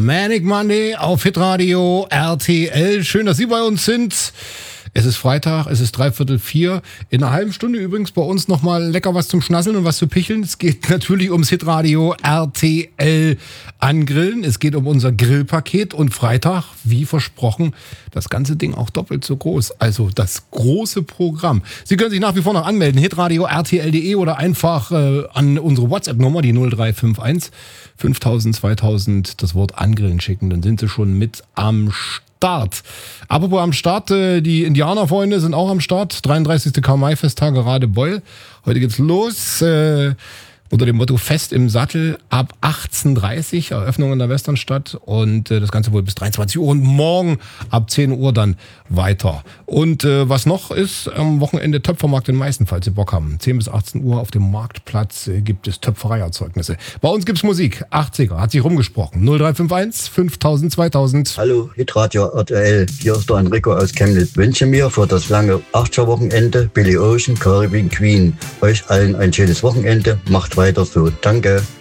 Manic Monday auf Hitradio RTL. Schön, dass Sie bei uns sind. Es ist Freitag, es ist 3:45. In einer halben Stunde übrigens bei uns nochmal lecker was zum Schnasseln und was zu picheln. Es geht natürlich ums Hitradio RTL Angrillen. Es geht um unser Grillpaket und Freitag, wie versprochen, das ganze Ding auch doppelt so groß. Also das große Programm. Sie können sich nach wie vor noch anmelden. hitradio rtl.de oder einfach an unsere WhatsApp-Nummer, die 0351 5000 2000, das Wort Angrillen schicken. Dann sind Sie schon mit am Start. Apropos am Start, die Indianerfreunde sind auch am Start. 33. Karl-May-Festtag Radebeul. Heute geht's los. Unter dem Motto Fest im Sattel ab 18:30 Eröffnung in der Westernstadt und das Ganze wohl bis 23 Uhr und morgen ab 10 Uhr dann weiter. Und was noch ist, am Wochenende Töpfermarkt in Meißen, falls Sie Bock haben. 10 bis 18 Uhr auf dem Marktplatz gibt es Töpfereierzeugnisse. Bei uns gibt's Musik, 80er, hat sich rumgesprochen. 0351 5000 2000. Hallo, Hitradio RTL, hier ist der Enrico aus Chemnitz. Wünsche mir für das lange 80er-Wochenende Billy Ocean, Caribbean Queen. Euch allen ein schönes Wochenende, macht weiter so. Danke.